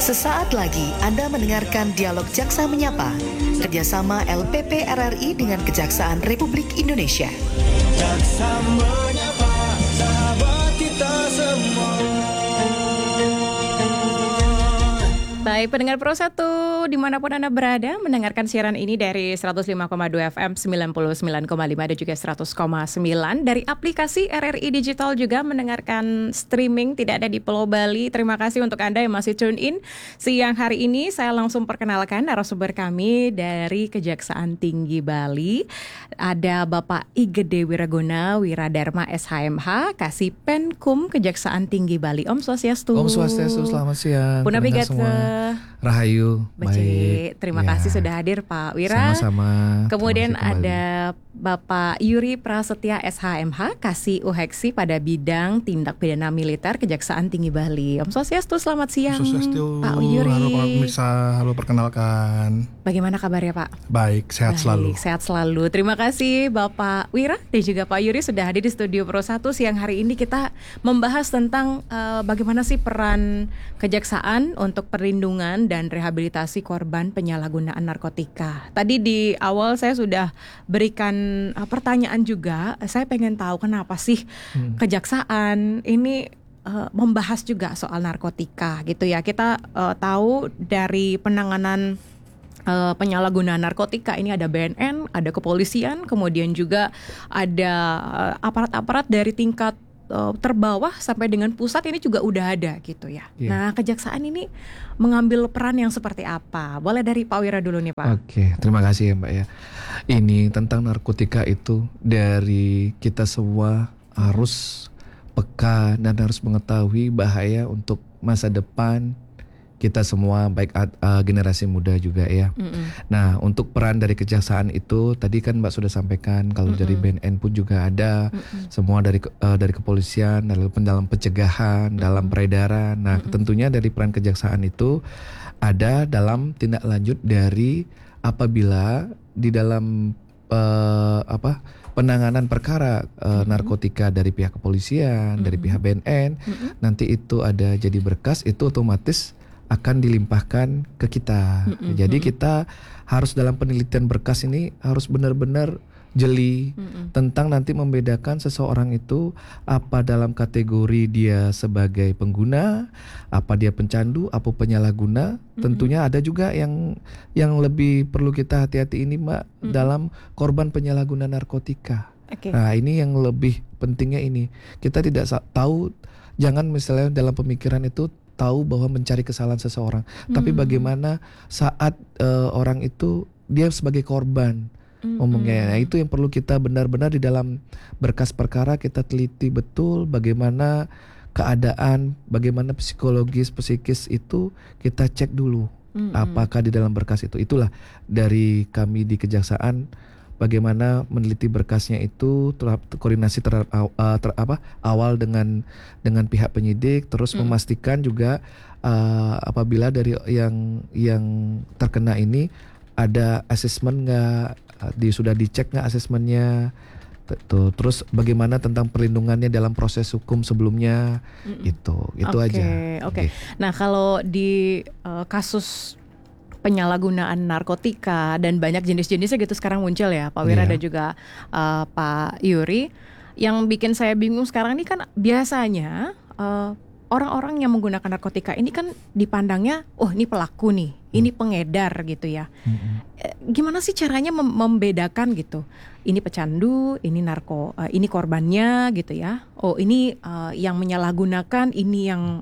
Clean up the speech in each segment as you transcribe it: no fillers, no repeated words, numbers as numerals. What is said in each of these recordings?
Sesaat lagi Anda mendengarkan Dialog Jaksa Menyapa, kerjasama LPP RRI dengan Kejaksaan Republik Indonesia. Jaksa Menyapa, sahabat kita semua. Baik, pendengar Pro 1 dimanapun Anda berada, mendengarkan siaran ini dari 105,2 FM, 99,5 dan juga 100,9 dari aplikasi RRI Digital, juga mendengarkan streaming tidak ada di Pulau Bali. Terima kasih untuk Anda yang masih tune in. Siang hari ini saya langsung perkenalkan narasumber kami dari Kejaksaan Tinggi Bali. Ada Bapak Igede Wiraguna Wiradharma SHMH, Kasih Penkum Kejaksaan Tinggi Bali. Om Swastiastu. Om Swastiastu, selamat siang. Punapi Rahayu, baik. Terima kasih sudah hadir Pak Wira. Sama-sama. Kemudian ada Bapak Yuri Prasetya SHMH, Kasih Uheksi pada bidang tindak pidana militer Kejaksaan Tinggi Bali. Om Swastiastu, selamat siang. Om Swastiastu, Pak Yuri. Halo Pak pemirsa, halo perkenalkan. Bagaimana kabarnya Pak? Baik, sehat selalu. Sehat selalu. Terima kasih Bapak Wira dan juga Pak Yuri sudah hadir di studio Pro 1. Siang hari ini kita membahas tentang bagaimana sih peran kejaksaan untuk perlindungan dan rehabilitasi korban penyalahgunaan narkotika. Tadi di awal saya sudah berikan pertanyaan juga. Saya pengen tahu kenapa sih kejaksaan ini membahas juga soal narkotika gitu ya. Kita tahu dari penanganan penyalahgunaan narkotika ini ada BNN, ada kepolisian, kemudian juga ada aparat-aparat dari tingkat terbawah sampai dengan pusat ini juga udah ada gitu ya. Nah, kejaksaan ini mengambil peran yang seperti apa? Boleh dari Pak Wira dulu nih Pak. Oke, terima kasih ya Mbak ya. Ini tentang narkotika itu dari kita semua harus peka dan harus mengetahui bahaya untuk masa depan kita semua, baik generasi muda juga ya. Nah, untuk peran dari kejaksaan itu tadi kan Mbak sudah sampaikan kalau dari BNN pun juga ada, semua dari kepolisian, dalam pencegahan, dalam peredaran. Nah, tentunya dari peran kejaksaan itu ada dalam tindak lanjut dari apabila di dalam penanganan perkara narkotika dari pihak kepolisian, dari pihak BNN, nanti itu ada jadi berkas, itu otomatis akan dilimpahkan ke kita. Jadi kita harus dalam penelitian berkas ini harus benar-benar jeli tentang nanti membedakan seseorang itu apa dalam kategori dia sebagai pengguna, apa dia pencandu, apa penyalahguna. Tentunya ada juga yang lebih perlu kita hati-hati ini Mbak, dalam korban penyalahguna narkotika. Nah, ini yang lebih pentingnya ini. Kita tidak tahu, jangan misalnya dalam pemikiran itu tahu bahwa mencari kesalahan seseorang, tapi bagaimana saat orang itu dia sebagai korban ngomongnya. Nah, itu yang perlu kita benar-benar di dalam berkas perkara kita teliti betul bagaimana keadaan, bagaimana psikologis, psikis itu kita cek dulu. Apakah di dalam berkas itu. Itulah dari kami di Kejaksaan bagaimana meneliti berkasnya itu, koordinasi awal dengan pihak penyidik, terus memastikan juga apabila dari yang terkena ini ada asesmen nggak, sudah dicek nggak asesmennya. Terus bagaimana tentang perlindungannya dalam proses hukum sebelumnya, itu aja. Oke. Nah, kalau di kasus penyalahgunaan narkotika dan banyak jenis-jenisnya gitu sekarang muncul ya Pak Wira dan juga Pak Yuri. Yang bikin saya bingung sekarang ini kan biasanya orang-orang yang menggunakan narkotika ini kan dipandangnya, oh ini pelaku nih, ini pengedar gitu ya. Gimana sih caranya membedakan gitu? Ini pecandu, ini ini korbannya gitu ya. Oh ini yang menyalahgunakan, ini yang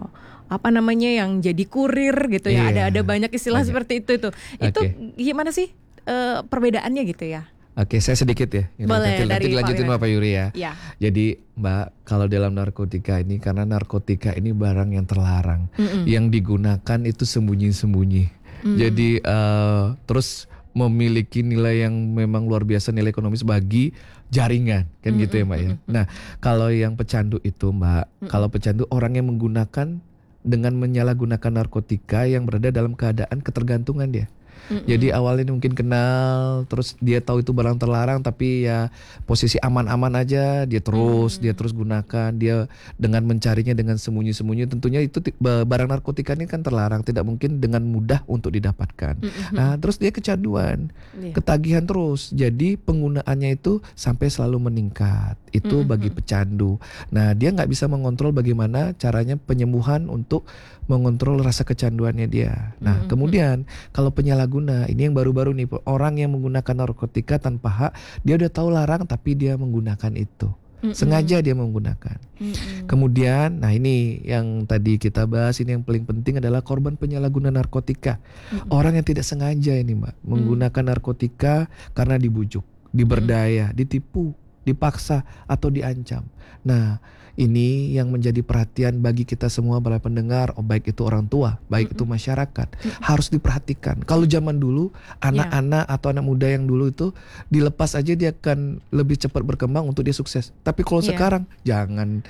yang jadi kurir gitu ya. Ada banyak istilah seperti itu. Itu gimana sih perbedaannya gitu ya? Oke, saya sedikit ya. Boleh, nanti dilanjutin Pak Yuri ya. Jadi Mbak, kalau dalam narkotika ini, karena narkotika ini barang yang terlarang, yang digunakan itu sembunyi-sembunyi. Jadi terus memiliki nilai yang memang luar biasa, nilai ekonomis bagi jaringan, kan gitu ya Mbak ya. Nah, kalau yang pecandu itu Mbak, kalau pecandu orang yang menggunakan dengan menyalahgunakan narkotika yang berada dalam keadaan ketergantungan dia. Jadi awalnya mungkin kenal, terus dia tahu itu barang terlarang, tapi ya posisi aman-aman aja, dia terus gunakan, dia dengan mencarinya dengan sembunyi-sembunyi. Tentunya itu barang narkotika ini kan terlarang, tidak mungkin dengan mudah untuk didapatkan. Nah, terus dia kecanduan, ketagihan terus. Jadi penggunaannya itu sampai selalu meningkat. Itu bagi pecandu. Nah, dia nggak bisa mengontrol bagaimana caranya penyembuhan untuk mengontrol rasa kecanduannya dia. Nah, kemudian kalau penyalahguna, ini yang baru-baru nih, orang yang menggunakan narkotika tanpa hak, dia udah tahu larang tapi dia menggunakan itu. Sengaja dia menggunakan. Kemudian, nah ini yang tadi kita bahas, ini yang paling penting adalah korban penyalahguna narkotika. Orang yang tidak sengaja ini, Mbak, menggunakan narkotika karena dibujuk, diberdaya, ditipu, dipaksa atau diancam. Nah, ini yang menjadi perhatian bagi kita semua para pendengar, baik itu orang tua, baik itu masyarakat, harus diperhatikan. Kalau zaman dulu, anak-anak atau anak muda yang dulu itu dilepas aja, dia akan lebih cepat berkembang untuk dia sukses. Tapi kalau sekarang jangan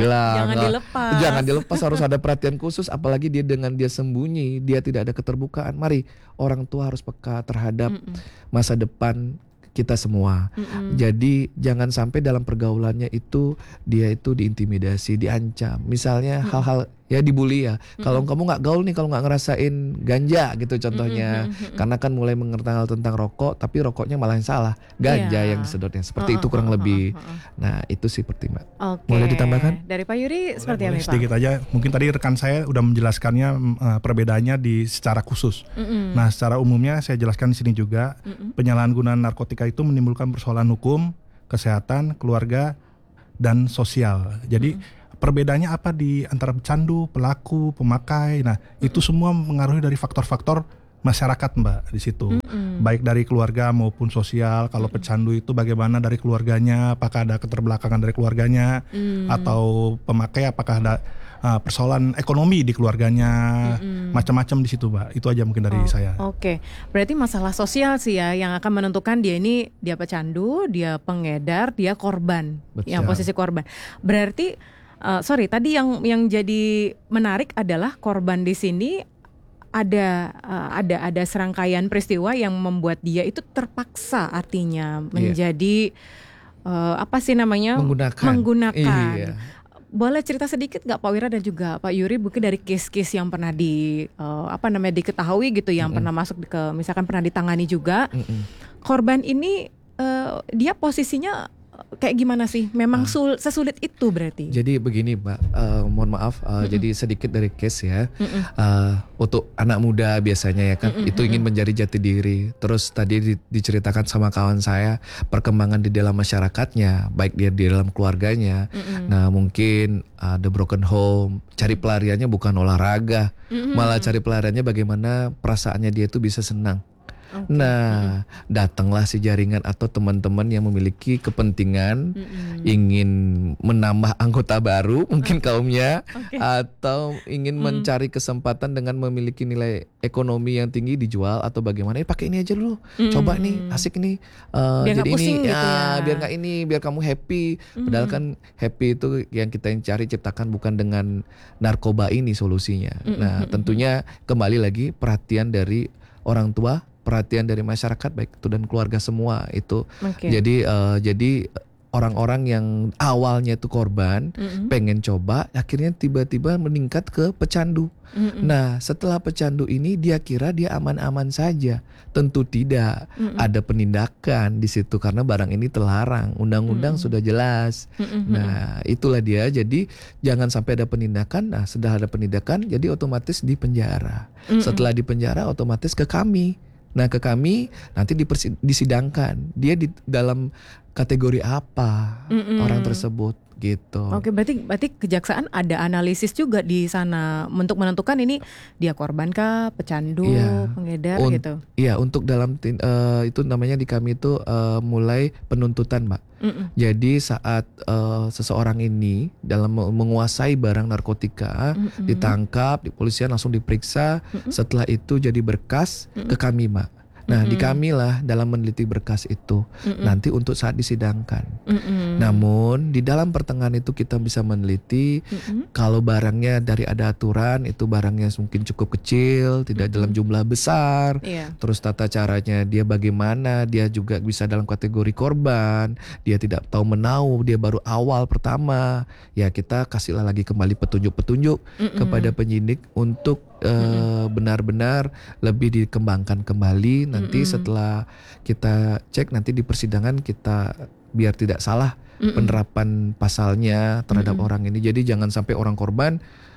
dilepas, harus ada perhatian khusus, apalagi dia dengan dia sembunyi, dia tidak ada keterbukaan. Mari orang tua harus peka terhadap masa depan kita semua. Jadi jangan sampai dalam pergaulannya itu dia itu diintimidasi, diancam. Misalnya hal-hal ya dibully ya. Kalau kamu nggak gaul nih, kalau nggak ngerasain ganja gitu contohnya. Karena kan mulai mengenal tentang rokok, tapi rokoknya malah yang salah. Ganja yang disedotnya. Seperti itu kurang lebih. Nah, itu sih Pertima. Boleh ditambahkan? Dari Pak Yuri seperti apa, Pak? Sedikit aja. Mungkin tadi rekan saya udah menjelaskannya perbedaannya di secara khusus. Nah, secara umumnya saya jelaskan di sini juga. Penyalahgunaan narkotika itu menimbulkan persoalan hukum, kesehatan, keluarga, dan sosial. Jadi perbedaannya apa di antara pecandu, pelaku, pemakai? Nah, itu semua mengaruhi dari faktor-faktor masyarakat, Mbak, di situ. Baik dari keluarga maupun sosial. Kalau pecandu itu bagaimana dari keluarganya? Apakah ada keterbelakangan dari keluarganya? Atau pemakai apakah ada persoalan ekonomi di keluarganya? Macam-macam di situ, Mbak. Itu aja mungkin dari saya. Oke. Berarti masalah sosial sih ya yang akan menentukan dia pecandu, dia pengedar, dia korban. Betul. Yang posisi korban. Berarti tadi yang jadi menarik adalah korban di sini ada serangkaian peristiwa yang membuat dia itu terpaksa artinya menjadi menggunakan. Iya. Boleh cerita sedikit nggak Pak Wira dan juga Pak Yuri mungkin dari case-case yang pernah diketahui gitu, yang pernah masuk misalkan pernah ditangani juga. Korban ini dia posisinya kayak gimana sih? Memang sesulit itu berarti? Jadi begini, Mbak, mohon maaf, jadi sedikit dari case ya. Untuk anak muda biasanya ya kan, itu ingin menjadi jati diri. Terus tadi diceritakan sama kawan saya perkembangan di dalam masyarakatnya, baik dia di dalam keluarganya. Nah, mungkin ada broken home, cari pelariannya bukan olahraga, malah cari pelariannya bagaimana perasaannya dia itu bisa senang. Nah, datanglah si jaringan atau teman-teman yang memiliki kepentingan ingin menambah anggota baru, mungkin kaumnya, atau ingin mencari kesempatan dengan memiliki nilai ekonomi yang tinggi dijual atau bagaimana. Pakai ini aja dulu, coba nih, asik nih, biar jadi ini, gitu ya. biar nggak ini, biar kamu happy. Padahal kan happy itu yang kita cari ciptakan bukan dengan narkoba ini solusinya. Nah, tentunya kembali lagi perhatian dari orang tua, perhatian dari masyarakat baik itu dan keluarga semua itu. Jadi orang-orang yang awalnya itu korban pengen coba, akhirnya tiba-tiba meningkat ke pecandu. Nah, setelah pecandu ini dia kira dia aman-aman saja. Tentu tidak. Ada penindakan di situ karena barang ini terlarang. Undang-undang sudah jelas. Nah, itulah dia. Jadi jangan sampai ada penindakan. Nah, sudah ada penindakan jadi otomatis dipenjara. Setelah dipenjara otomatis ke kami. Nah, ke kami nanti disidangkan dia di dalam kategori apa orang tersebut gitu. Oke, berarti kejaksaan ada analisis juga di sana untuk menentukan ini dia korban kah, pecandu, pengedar gitu. Iya, untuk dalam itu namanya di kami itu mulai penuntutan, Mbak. Jadi saat seseorang ini dalam menguasai barang narkotika ditangkap, di polisian langsung diperiksa, setelah itu jadi berkas ke kami, Mbak. Nah, di kamilah dalam meneliti berkas itu nanti untuk saat disidangkan. Namun di dalam pertengahan itu kita bisa meneliti kalau barangnya dari ada aturan itu barangnya mungkin cukup kecil, tidak dalam jumlah besar. Terus tata caranya dia bagaimana, dia juga bisa dalam kategori korban, dia tidak tahu menau, dia baru awal pertama. Ya kita kasihlah lagi kembali petunjuk-petunjuk kepada penyidik untuk benar-benar lebih dikembangkan kembali. Nanti setelah kita cek nanti di persidangan kita biar tidak salah penerapan pasalnya terhadap orang ini. Jadi jangan sampai orang korban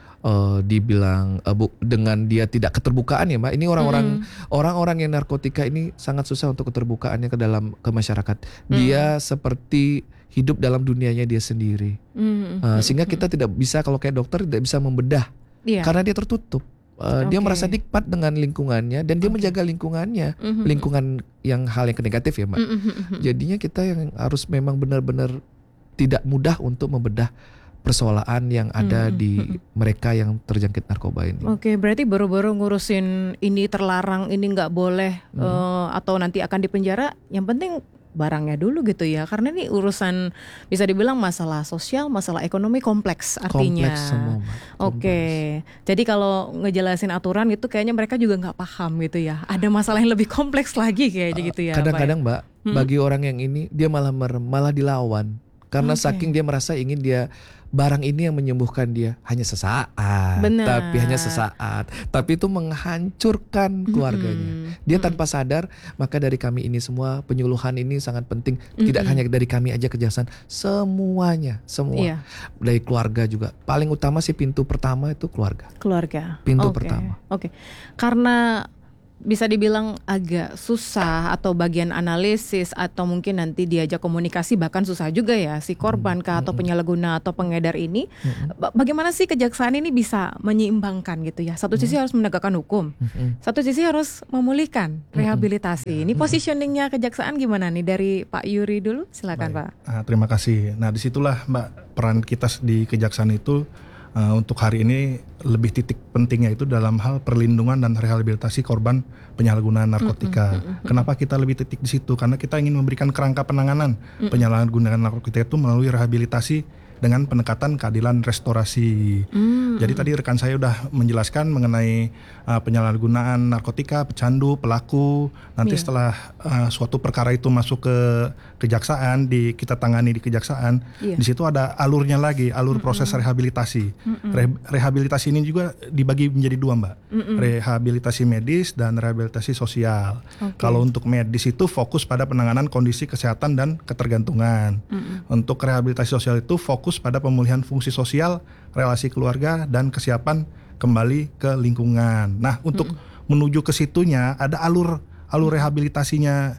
dibilang dengan dia tidak keterbukaan ya Mbak. Ini orang-orang yang narkotika ini sangat susah untuk keterbukaannya ke masyarakat. Dia seperti hidup dalam dunianya dia sendiri. Sehingga kita tidak bisa, kalau kayak dokter tidak bisa membedah karena dia tertutup. Dia merasa nikmat dengan lingkungannya dan dia menjaga lingkungannya, lingkungan yang hal yang negatif ya Mbak. Jadinya kita yang harus memang benar-benar tidak mudah untuk membedah persoalan yang ada di mereka yang terjangkit narkoba ini. Oke, berarti baru-baru ngurusin ini terlarang, ini nggak boleh atau nanti akan dipenjara. Yang penting barangnya dulu gitu ya, karena ini urusan bisa dibilang masalah sosial, masalah ekonomi kompleks artinya. Kompleks semua, Mbak. Oke, jadi kalau ngejelasin aturan itu kayaknya mereka juga nggak paham gitu ya. Ada masalah yang lebih kompleks lagi kayaknya gitu ya. Kadang-kadang Mbak, bagi orang yang ini dia malah dilawan karena saking dia merasa ingin dia barang ini yang menyembuhkan dia hanya sesaat. Tapi hanya sesaat. Tapi itu menghancurkan keluarganya. Dia tanpa sadar. Maka dari kami ini semua penyuluhan ini sangat penting. Tidak hanya dari kami aja kejaksaan, semuanya, semua. Dari keluarga juga. Paling utama sih pintu pertama itu keluarga. Pintu pertama. Oke. Karena bisa dibilang agak susah atau bagian analisis atau mungkin nanti diajak komunikasi bahkan susah juga ya si korban kah atau penyalahguna atau pengedar ini. Bagaimana sih kejaksaan ini bisa menyeimbangkan gitu ya? Satu sisi harus menegakkan hukum, satu sisi harus memulihkan, rehabilitasi. Ini positioningnya kejaksaan gimana nih dari Pak Yuri dulu? Silakan Pak. Terima kasih. Nah disitulah Mbak peran kita di kejaksaan itu. Untuk hari ini lebih titik pentingnya itu dalam hal perlindungan dan rehabilitasi korban penyalahgunaan narkotika. Kenapa kita lebih titik di situ? Karena kita ingin memberikan kerangka penanganan penyalahgunaan narkotika itu melalui rehabilitasi dengan pendekatan keadilan restorasi. Jadi tadi rekan saya sudah menjelaskan mengenai penyalahgunaan narkotika, pecandu, pelaku. Nanti setelah suatu perkara itu masuk ke kejaksaan, kita tangani di kejaksaan, di situ ada alurnya lagi, alur proses rehabilitasi. Rehabilitasi ini juga dibagi menjadi dua Mbak, rehabilitasi medis dan rehabilitasi sosial. Kalau untuk medis itu fokus pada penanganan kondisi kesehatan dan ketergantungan. Untuk rehabilitasi sosial itu fokus pada pemulihan fungsi sosial, relasi keluarga, dan kesiapan kembali ke lingkungan. Nah, untuk menuju ke situnya ada alur rehabilitasinya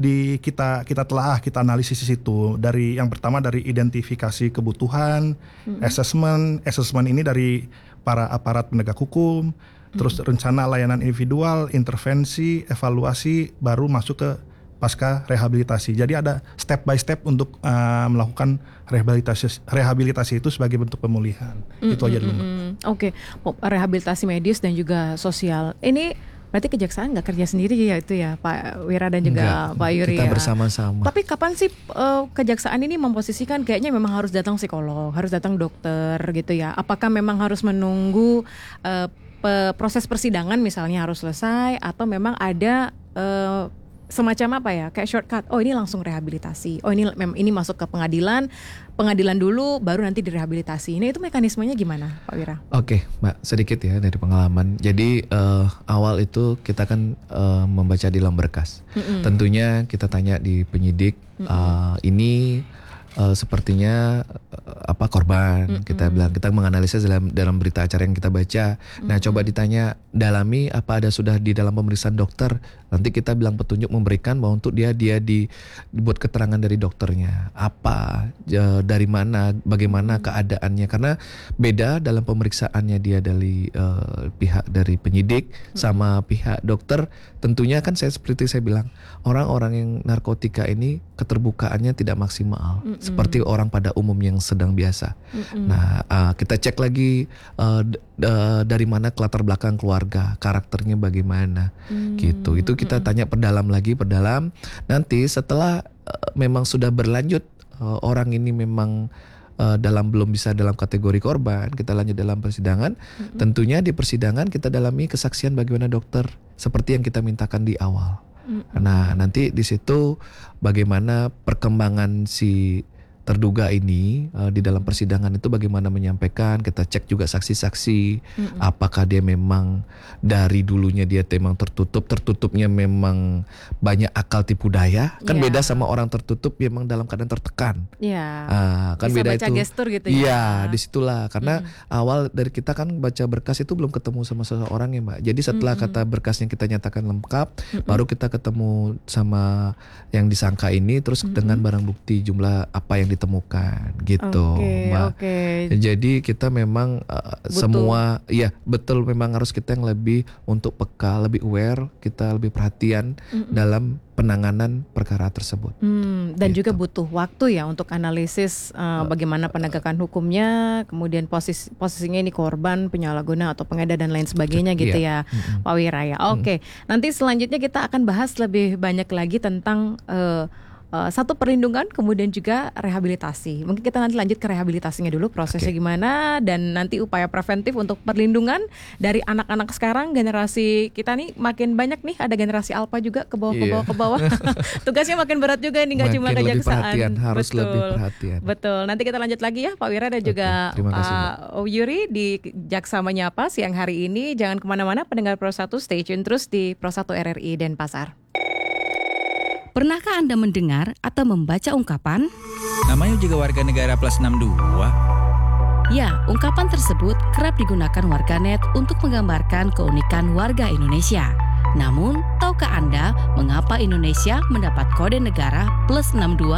kita telah kita analisis di situ. Dari yang pertama dari identifikasi kebutuhan, assessment ini dari para aparat penegak hukum, terus rencana layanan individual, intervensi, evaluasi, baru masuk ke pasca rehabilitasi. Jadi ada step by step untuk melakukan rehabilitasi itu sebagai bentuk pemulihan. Itu aja dulu. Oke, rehabilitasi medis dan juga sosial. Ini berarti kejaksaan nggak kerja sendiri ya itu ya Pak Wira dan juga Pak Yuri kita ya. bersama-sama. Tapi kapan sih kejaksaan ini memposisikan kayaknya memang harus datang psikolog, harus datang dokter gitu ya? Apakah memang harus menunggu proses persidangan misalnya harus selesai atau memang ada semacam apa ya, kayak shortcut, oh ini langsung rehabilitasi, oh ini masuk ke pengadilan dulu baru nanti direhabilitasi. Ini itu mekanismenya gimana Pak Wira? Oke Mbak, sedikit ya dari pengalaman. Jadi awal itu kita kan membaca di dalam berkas. Tentunya kita tanya di penyidik, ini sepertinya korban. Kita menganalisis dalam berita acara yang kita baca. Nah, coba ditanya, dalami apa ada sudah di dalam pemeriksaan dokter. Nanti kita bilang petunjuk memberikan bahwa untuk dia dibuat keterangan dari dokternya. Apa, dari mana, bagaimana keadaannya. Karena beda dalam pemeriksaannya dia dari pihak dari penyidik sama pihak dokter. Tentunya kan seperti saya bilang, orang-orang yang narkotika ini keterbukaannya tidak maksimal. seperti orang pada umum yang sedang biasa. Nah, kita cek lagi dari mana latar belakang keluarga, karakternya bagaimana, gitu. Itu kita tanya perdalam. Nanti setelah memang sudah berlanjut, orang ini memang belum bisa dalam kategori korban, kita lanjut dalam persidangan. Tentunya di persidangan kita dalami kesaksian bagaimana dokter seperti yang kita mintakan di awal. Nah, nanti di situ bagaimana perkembangan si terduga ini di dalam persidangan itu bagaimana menyampaikan, kita cek juga saksi-saksi, apakah dia memang dari dulunya dia memang tertutupnya memang banyak akal tipu daya, kan beda sama orang tertutup memang dalam keadaan tertekan. Kan bisa beda baca itu. gestur gitu ya. Iya, disitulah karena awal dari kita kan baca berkas itu belum ketemu sama seseorang ya Mbak. Jadi setelah kata berkasnya kita nyatakan lengkap, baru kita ketemu sama yang disangka ini, terus dengan barang bukti jumlah apa yang ditemukan gitu, Mbak. Jadi kita memang semua, betul, memang harus kita yang lebih untuk peka, lebih aware, kita lebih perhatian dalam penanganan perkara tersebut. Dan juga butuh waktu ya untuk analisis bagaimana penegakan hukumnya, kemudian posisinya ini korban, penyalahguna atau pengedar dan lain sebagainya gitu ya, Pak Wira ya. Nanti selanjutnya kita akan bahas lebih banyak lagi tentang satu perlindungan, kemudian juga rehabilitasi. Mungkin kita nanti lanjut ke rehabilitasinya dulu, prosesnya gimana, dan nanti upaya preventif untuk perlindungan dari anak-anak sekarang. Generasi kita nih makin banyak nih, ada generasi alpha juga ke bawah. Tugasnya makin berat juga nih, nggak cuma kejaksaan. Harus lebih perhatian. Betul. Nanti kita lanjut lagi ya Pak Wira dan juga Pak Yuri di Jaksa Menyapa siang hari ini. Jangan kemana-mana, pendengar Pro 1, stay tune terus di Pro 1 RRI Denpasar. Pernahkah Anda mendengar atau membaca ungkapan? Namanya juga warga negara plus 62. Ya, ungkapan tersebut kerap digunakan warganet untuk menggambarkan keunikan warga Indonesia. Namun, tahukah Anda mengapa Indonesia mendapat kode negara plus 62?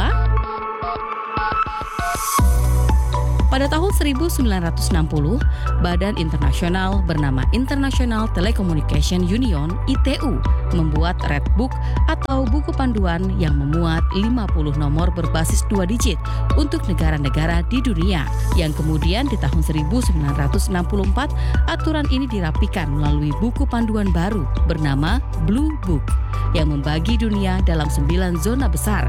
Pada tahun 1960, Badan Internasional bernama International Telecommunication Union (ITU) membuat Red Book atau buku panduan yang memuat 50 nomor berbasis 2 digit untuk negara-negara di dunia. Yang kemudian di tahun 1964, aturan ini dirapikan melalui buku panduan baru bernama Blue Book yang membagi dunia dalam 9 zona besar.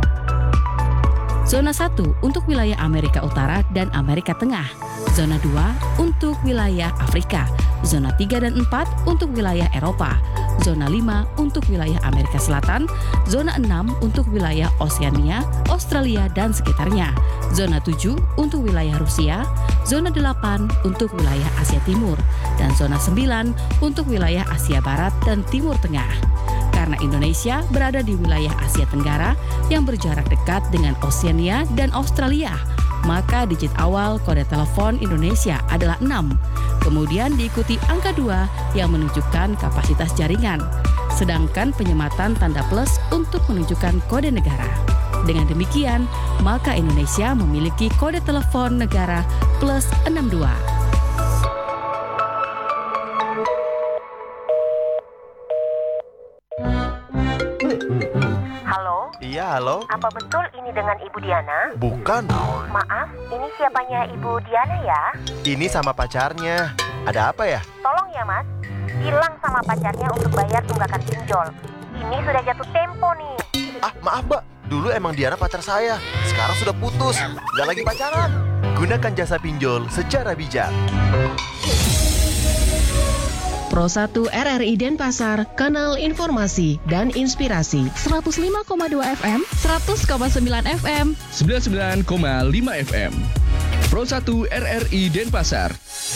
Zona 1 untuk wilayah Amerika Utara dan Amerika Tengah. Zona 2 untuk wilayah Afrika. Zona 3 dan 4 untuk wilayah Eropa. Zona 5 untuk wilayah Amerika Selatan. Zona 6 untuk wilayah Oseania, Australia dan sekitarnya. Zona 7 untuk wilayah Rusia. Zona 8 untuk wilayah Asia Timur. Dan zona 9 untuk wilayah Asia Barat dan Timur Tengah. Karena Indonesia berada di wilayah Asia Tenggara yang berjarak dekat dengan Oseania dan Australia, maka digit awal kode telepon Indonesia adalah 6. Kemudian diikuti angka 2 yang menunjukkan kapasitas jaringan, sedangkan penyematan tanda plus untuk menunjukkan kode negara. Dengan demikian, maka Indonesia memiliki kode telepon negara plus 62. Halo? Iya, halo? Apa betul ini dengan Ibu Diana? Bukan. Maaf, ini siapanya Ibu Diana ya? Ini sama pacarnya. Ada apa ya? Tolong ya Mas, bilang sama pacarnya untuk bayar tunggakan pinjol. Ini sudah jatuh tempo nih. Ah, maaf Mbak. Dulu emang Diana pacar saya. Sekarang sudah putus. Nggak lagi pacaran. Gunakan jasa pinjol secara bijak. Pro 1 RRI Denpasar, kanal informasi dan inspirasi. 105,2 FM, 100,9 FM, 99,5 FM. Pro 1 RRI Denpasar.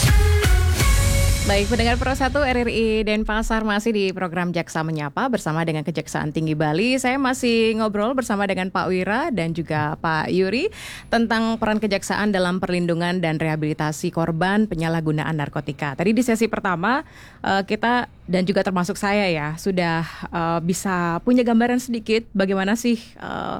Baik, pendengar Pro 1 RRI Denpasar, masih di program Jaksa Menyapa bersama dengan Kejaksaan Tinggi Bali. Saya masih ngobrol bersama dengan Pak Wira dan juga Pak Yuri tentang peran kejaksaan dalam perlindungan dan rehabilitasi korban penyalahgunaan narkotika. Tadi di sesi pertama kita dan juga termasuk saya ya sudah bisa punya gambaran sedikit bagaimana sih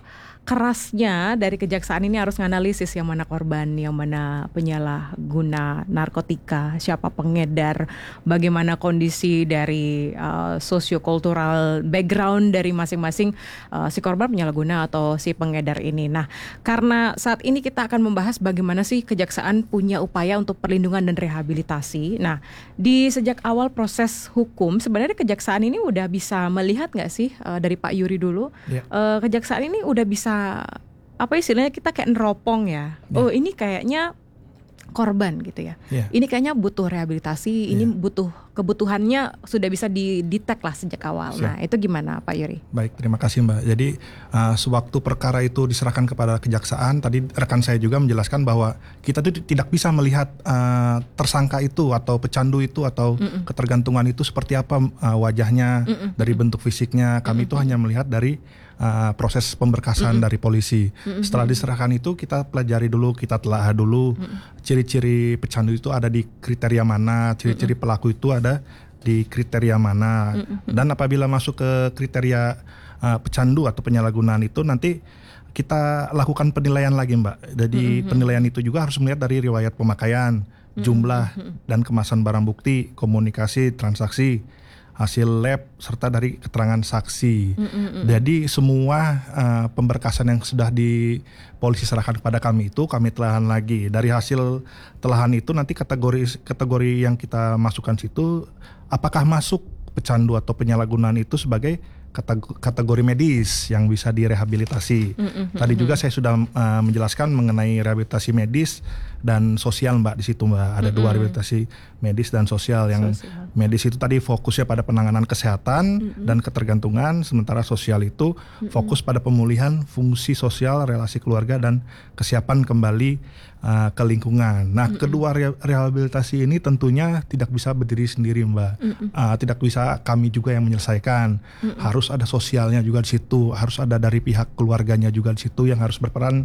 kerasnya dari kejaksaan ini harus menganalisis yang mana korban, yang mana penyalahguna narkotika, siapa pengedar, bagaimana kondisi dari sosiokultural background dari masing-masing si korban, penyalahguna atau si pengedar ini. Nah, karena saat ini kita akan membahas bagaimana sih kejaksaan punya upaya untuk perlindungan dan rehabilitasi. Nah, di sejak awal proses hukum sebenarnya kejaksaan ini udah bisa melihat nggak sih dari Pak Yuri dulu, kejaksaan ini udah bisa apa istilahnya kita kayak neropong ya. Oh, ini kayaknya korban gitu ya. Ini kayaknya butuh rehabilitasi, ini butuh kebutuhannya sudah bisa didetek lah sejak awal. Nah, itu gimana Pak Yuri? Baik, terima kasih Mbak. Jadi sewaktu perkara itu diserahkan kepada kejaksaan, tadi rekan saya juga menjelaskan bahwa kita tuh tidak bisa melihat tersangka itu atau pecandu itu atau ketergantungan itu seperti apa wajahnya, dari bentuk fisiknya. Kami itu hanya melihat dari proses pemberkasan dari polisi. Setelah diserahkan itu kita pelajari dulu, kita telah dulu ciri-ciri pecandu itu ada di kriteria mana, ciri-ciri pelaku itu ada di kriteria mana. Dan apabila masuk ke kriteria pecandu atau penyalahgunaan itu nanti kita lakukan penilaian lagi Mbak. Jadi penilaian itu juga harus melihat dari riwayat pemakaian, jumlah dan kemasan barang bukti, komunikasi, transaksi, hasil lab, serta dari keterangan saksi. Jadi semua pemberkasan yang sudah di polisi serahkan kepada kami itu kami telahan lagi. Dari hasil telahan itu nanti kategori yang kita masukkan situ, apakah masuk pecandu atau penyalahgunaan itu sebagai kategori medis yang bisa direhabilitasi. Tadi juga saya sudah menjelaskan mengenai rehabilitasi medis dan sosial Mbak di situ Mbak. Ada dua rehabilitasi medis dan sosial. Yang medis itu tadi fokusnya pada penanganan kesehatan dan ketergantungan, sementara sosial itu fokus pada pemulihan fungsi sosial, relasi keluarga dan kesiapan kembali ke lingkungan. Nah, kedua rehabilitasi ini tentunya tidak bisa berdiri sendiri Mbak. Tidak bisa kami juga yang menyelesaikan. Harus ada sosialnya juga di situ, harus ada dari pihak keluarganya juga di situ yang harus berperan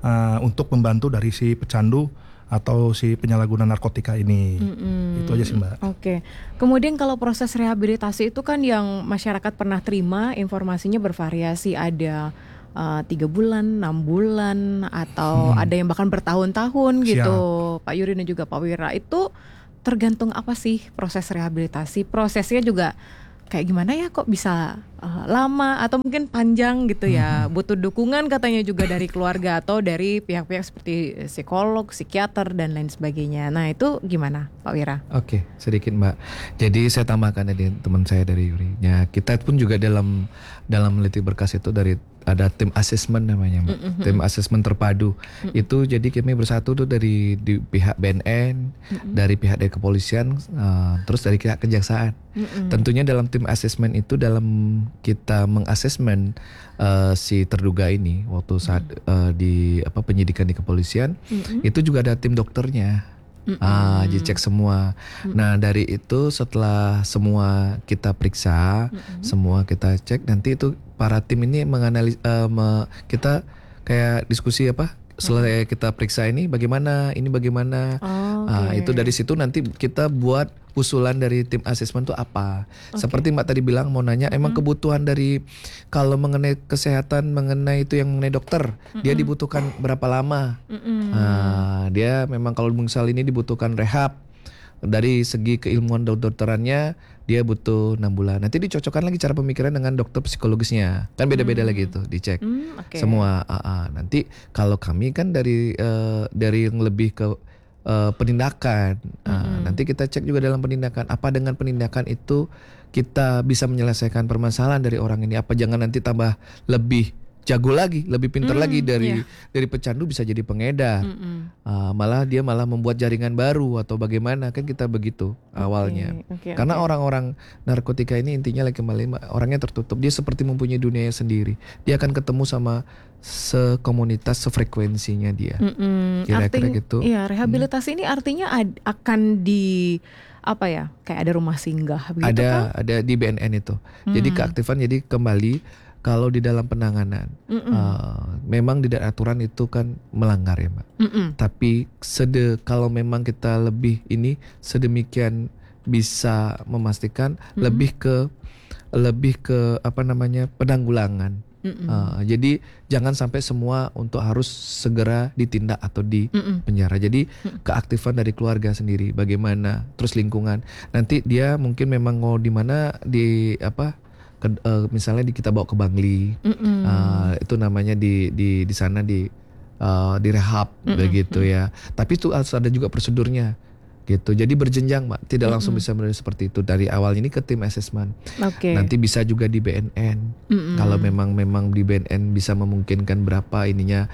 untuk membantu dari si pecandu atau si penyalahguna narkotika ini. Itu aja sih Mbak. Oke. Kemudian kalau proses rehabilitasi itu kan yang masyarakat pernah terima informasinya bervariasi, ada 3 bulan, 6 bulan, atau ada yang bahkan bertahun-tahun gitu. Pak Yuri dan juga Pak Wira, itu tergantung apa sih proses rehabilitasi? Prosesnya juga kayak gimana ya, kok bisa lama atau mungkin panjang gitu ya? Butuh dukungan katanya juga dari keluarga atau dari pihak-pihak seperti psikolog, psikiater dan lain sebagainya. Nah, itu gimana Pak Wira? Oke, sedikit Mbak. Jadi saya tambahkan dari teman saya dari Yuri. Ya, kita pun juga dalam meneliti berkas itu ada tim asesmen namanya Mbak. Tim asesmen terpadu. Itu jadi kami bersatu tuh dari pihak BNN, dari pihak dari kepolisian, terus dari pihak kejaksaan. Tentunya dalam tim asesmen itu dalam kita mengasesmen si terduga ini waktu saat di penyidikan di kepolisian, itu juga ada tim dokternya. Dicek semua. Nah, dari itu setelah semua kita periksa, semua kita cek, nanti itu para tim ini kita kayak diskusi setelah kita periksa ini bagaimana. Itu dari situ nanti kita buat usulan dari tim asesmen itu apa. Seperti Mbak tadi bilang mau nanya, emang kebutuhan dari kalau mengenai kesehatan, mengenai itu yang mengenai dokter, dia dibutuhkan berapa lama? Dia memang kalau misal ini dibutuhkan rehab, dari segi keilmuan dokterannya dia butuh 6 bulan. Nanti dicocokkan lagi cara pemikiran dengan dokter psikologisnya. Kan beda-beda lagi itu dicek. Semua. Nanti kalau kami kan dari yang lebih ke penindakan. Nanti kita cek juga dalam penindakan, apa dengan penindakan itu kita bisa menyelesaikan permasalahan dari orang ini, apa jangan nanti tambah lebih jago lagi, lebih pintar lagi dari pecandu bisa jadi pengedar. Malah dia membuat jaringan baru atau bagaimana, kan kita begitu awalnya. Karena orang-orang narkotika ini intinya kembali orangnya tertutup, dia seperti mempunyai dunia sendiri. Dia akan ketemu sama sekomunitas, sefrekuensinya dia. Kira-kira gitu. Iya, rehabilitasi ini artinya akan di kayak ada rumah singgah begitu kan? Ada di BNN itu. Jadi keaktifan, jadi kembali. Kalau di dalam penanganan, memang di dalam aturan itu kan melanggar ya Mbak. Tapi kalau memang kita lebih sedemikian bisa memastikan lebih ke penanggulangan. Jadi jangan sampai semua untuk harus segera ditindak atau di penjara. Jadi keaktifan dari keluarga sendiri, bagaimana, terus lingkungan. Nanti dia mungkin memang mau di mana misalnya kita bawa ke Bangli, itu namanya di sana di rehab begitu ya. Tapi itu harus ada juga prosedurnya. Gitu. Jadi berjenjang, Mbak. Tidak langsung bisa menulis seperti itu. Dari awal ini ke tim assessment. Nanti bisa juga di BNN. Kalau memang di BNN bisa memungkinkan berapa ininya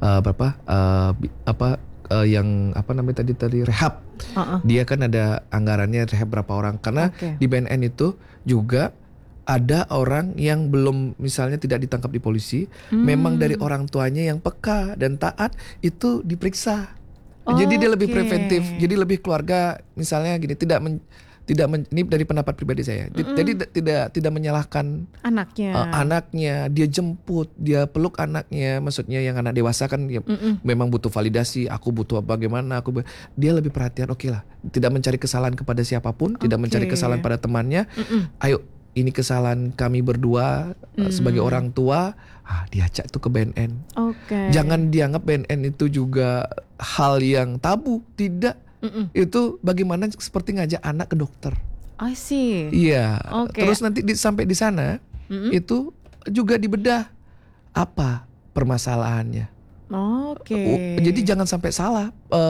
yang apa namanya tadi rehab. Dia kan ada anggarannya rehab berapa orang. Karena di BNN itu juga ada orang yang belum misalnya tidak ditangkap di polisi, memang dari orang tuanya yang peka dan taat itu diperiksa. Jadi dia lebih preventif, jadi lebih keluarga misalnya gini, ini dari pendapat pribadi saya. Jadi tidak menyalahkan anaknya, dia jemput, dia peluk anaknya, maksudnya yang anak dewasa kan memang butuh validasi, aku butuh bagaimana, dia lebih perhatian, lah, tidak mencari kesalahan kepada siapapun, tidak mencari kesalahan pada temannya. Ayo, ini kesalahan kami berdua sebagai orang tua. Diajak itu ke BNN. Jangan dianggap BNN itu juga hal yang tabu. Tidak. Itu bagaimana seperti ngajak anak ke dokter. I see. Iya. Terus nanti sampai di sana itu juga dibedah apa permasalahannya. Jadi jangan sampai salah.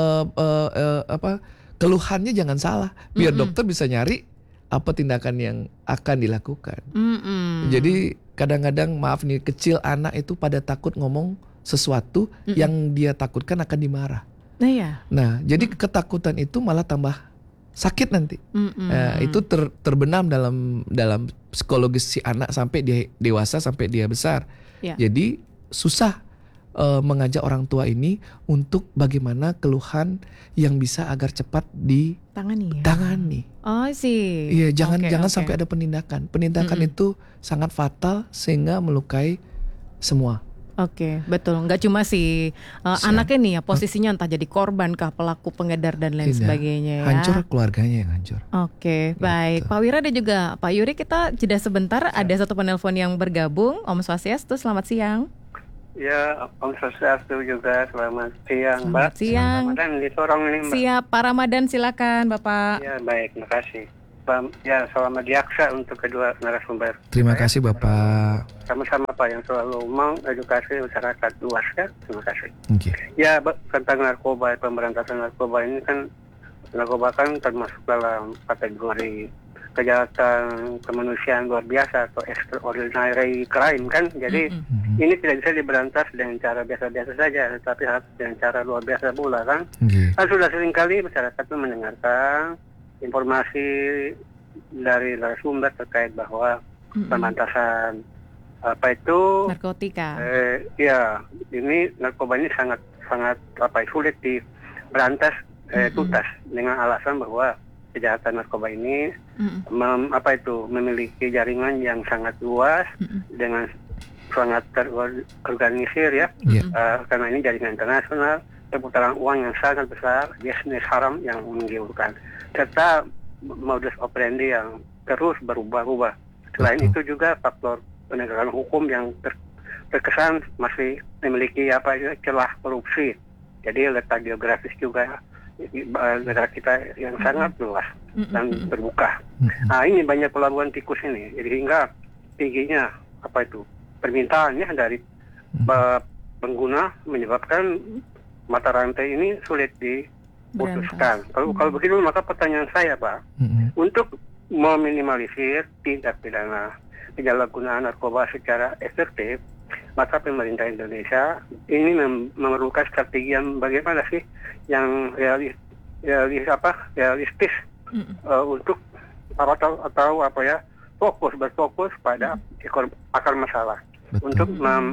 Keluhannya jangan salah. Biar dokter bisa nyari apa tindakan yang akan dilakukan. Jadi kadang-kadang maaf nih, kecil anak itu pada takut ngomong sesuatu yang dia takutkan akan dimarah. Nah, jadi ketakutan itu malah tambah sakit nanti. Itu terbenam dalam psikologis si anak sampai dia dewasa, sampai dia besar. Jadi susah mengajak orang tua ini untuk bagaimana keluhan yang bisa agar cepat ditangani. Sih. Iya, jangan sampai ada penindakan. Penindakan itu sangat fatal sehingga melukai semua. Betul. Nggak cuma si anaknya nih ya, posisinya entah jadi korban kah, pelaku, pengedar dan lain sebagainya ya. Hancur keluarganya yang hancur. Baik. Pak Wira dan juga Pak Yuri, kita jeda sebentar. Ada satu penelpon yang bergabung. Om Swastiastu, selamat siang. Ya, Om Swastiastu juga, selamat siang, Mbak. Siang. Ramadan di Sorong ini, Mbak. Siap, Pak Ramadan, silakan, Bapak. Ya, baik, terima kasih. Ya, selamat diaksa untuk kedua narasumber. Terima kasih, Bapak. Sama-sama, Pak, yang selalu mengedukasi masyarakat luas, kan? Terima kasih. Ya, tentang narkoba, pemberantasan narkoba ini kan, narkoba kan termasuk dalam kategori kejahatan kemanusiaan luar biasa atau extraordinary crime kan. Jadi ini tidak bisa diberantas dengan cara biasa-biasa saja, tetapi harus dengan cara luar biasa pula kan. Kan sudah seringkali masyarakat itu mendengarkan informasi dari narasumber terkait bahwa pemberantasan narkotika. Ini narkoba ini sangat sulit diberantas tuntas dengan alasan bahwa kejahatan narkoba ini memiliki jaringan yang sangat luas dengan sangat terorganisir ya. Karena ini jaringan internasional, perputaran uang yang sangat besar, bisnis haram yang menggiurkan, serta modus operandi yang terus berubah-ubah. Selain itu juga faktor penegakan hukum yang terkesan masih memiliki celah korupsi. Jadi letak geografis juga negara kita yang sangat luas dan terbuka. Ini banyak pelabuhan tikus ini, jadi hingga tingginya permintaannya dari pengguna menyebabkan mata rantai ini sulit diputuskan. Kalau begitu, maka pertanyaan saya, Pak, untuk meminimalisir tindak pidana penyalahgunaan narkoba secara efektif, maka pemerintah Indonesia ini memerlukan strategi yang bagaimana sih yang realistis untuk berfokus pada akar masalah. Betul. Untuk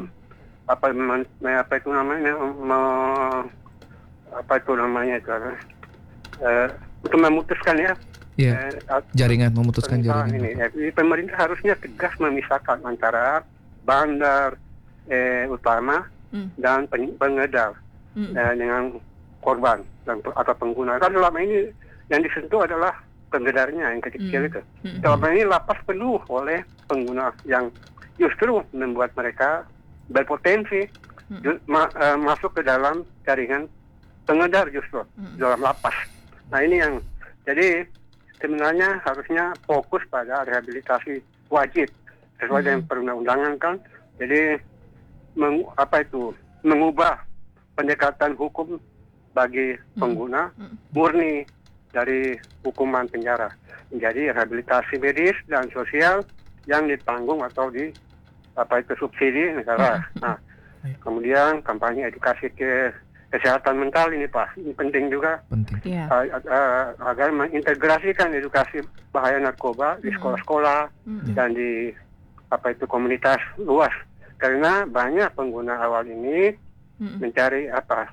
untuk memutuskan jaringan, memutuskan jaringan ini. Jadi pemerintah harusnya tegas memisahkan antara bandar utama dan pengedar dengan korban atau pengguna. Kan selama ini yang disentuh adalah pengedarnya yang kecil itu. Selama ini lapas penuh oleh pengguna yang justru membuat mereka berpotensi masuk ke dalam jaringan pengedar justru dalam lapas. Nah ini yang jadi sebenarnya harusnya fokus pada rehabilitasi wajib sesuai dengan perundang-undangan kan. Jadi mengubah pendekatan hukum bagi pengguna murni dari hukuman penjara menjadi rehabilitasi medis dan sosial yang ditanggung atau subsidi negara. Nah, kemudian kampanye edukasi kesehatan mental ini Pak, ini penting juga. Agar mengintegrasikan edukasi bahaya narkoba di sekolah-sekolah dan di komunitas luas. Karena banyak pengguna awal ini mencari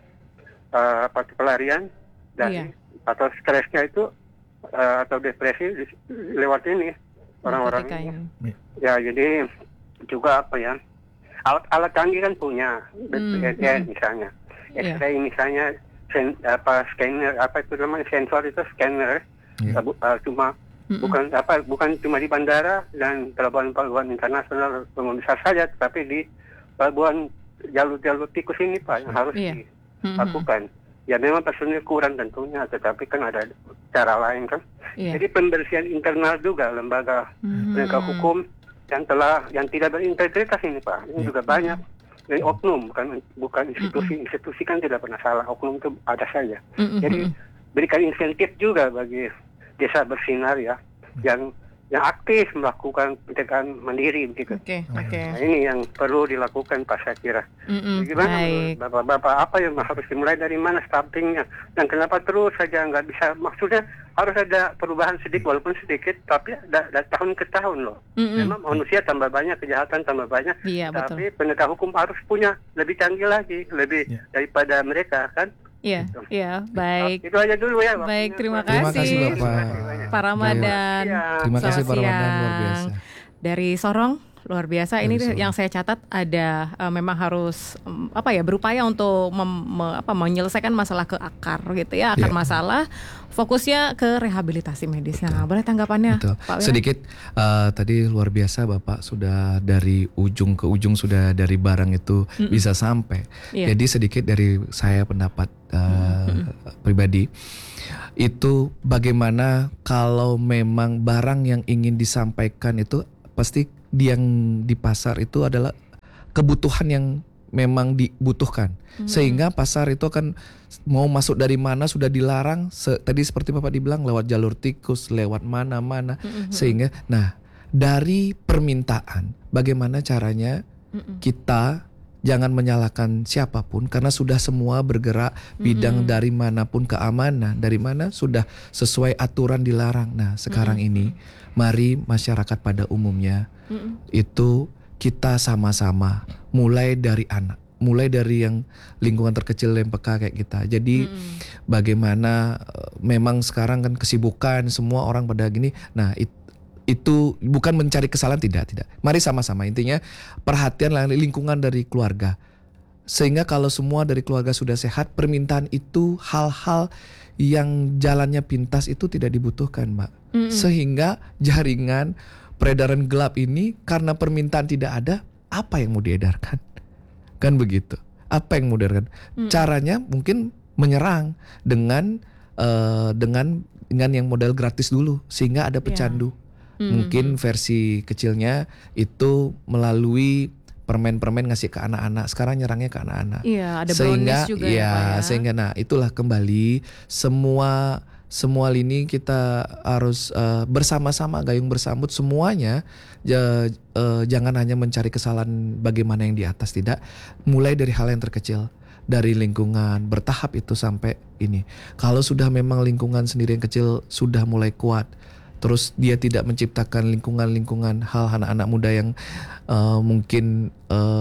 pelarian dari atau stresnya itu atau depresi lewat ini orang-orang ini. Ya jadi juga alat canggih kan punya BPSN misalnya, X-ray misalnya, scanner sensor itu scanner, cuma bukan cuma di bandara dan pelabuhan internasional besar saja, tetapi di pelabuhan jalur tikus ini Pak yang harus dilakukan. Ya memang personil kurang tentunya, tetapi kan ada cara lain kan. Jadi pembersihan internal juga lembaga penegak hukum yang tidak berintegritas ini Pak. Ini juga banyak dari oknum, bukan institusi kan tidak pernah salah, oknum itu ada saja. Jadi berikan insentif juga bagi desa bersinar ya, yang aktif melakukan pencegahan mandiri begitu. Nah, ini yang perlu dilakukan Pak saya kira. Gimana Bapak, apa yang harus dimulai dari mana startingnya dan kenapa terus saja nggak bisa? Maksudnya harus ada perubahan sedikit walaupun sedikit, tapi tahun ke tahun loh. Memang manusia tambah banyak, kejahatan tambah banyak, tapi penegak hukum harus punya lebih canggih lagi, lebih daripada mereka kan. Iya, baik. Itu aja dulu ya. Baik, terima kasih Pak Ramadan. Terima kasih Pak Ramadan, luar biasa. Dari Sorong, luar biasa. Ini yang saya catat ada memang harus berupaya untuk menyelesaikan masalah ke akar gitu ya, akar masalah. Fokusnya ke rehabilitasi medis. Nah, boleh tanggapannya Pak Wira? Sedikit tadi luar biasa Bapak sudah dari ujung ke ujung, sudah dari barang itu bisa sampai. Jadi sedikit dari saya pendapat pribadi itu bagaimana kalau memang barang yang ingin disampaikan itu pasti yang di pasar itu adalah kebutuhan yang memang dibutuhkan, sehingga pasar itu akan mau masuk dari mana sudah dilarang. Tadi seperti Bapak dibilang lewat jalur tikus, lewat mana-mana, sehingga dari permintaan bagaimana caranya kita jangan menyalahkan siapapun, karena sudah semua bergerak bidang dari manapun keamanan, dari mana sudah sesuai aturan dilarang. Nah sekarang ini mari masyarakat pada umumnya itu kita sama-sama mulai dari anak, mulai dari yang lingkungan terkecil MPK kayak kita. Jadi bagaimana memang sekarang kan kesibukan semua orang pada gini. Nah itu bukan mencari kesalahan, tidak. Mari sama-sama, intinya perhatian lingkungan dari keluarga. Sehingga kalau semua dari keluarga sudah sehat, permintaan itu hal-hal yang jalannya pintas itu tidak dibutuhkan, Mbak. Sehingga jaringan peredaran gelap ini karena permintaan tidak ada, apa yang mau diedarkan? Kan begitu. Apa yang mau diedarkan? Caranya mungkin menyerang dengan yang model gratis dulu, sehingga ada pecandu. Mungkin versi kecilnya itu melalui permen-permen ngasih ke anak-anak. Sekarang nyerangnya ke anak-anak. Iya, ada sehingga juga ya. Sehingga itulah kembali semua lini kita harus bersama-sama gayung bersambut semuanya. Jangan hanya mencari kesalahan bagaimana yang di atas, tidak. Mulai dari hal yang terkecil, dari lingkungan, bertahap itu sampai ini. Kalau sudah memang lingkungan sendiri yang kecil sudah mulai kuat, terus dia tidak menciptakan lingkungan hal anak-anak muda yang mungkin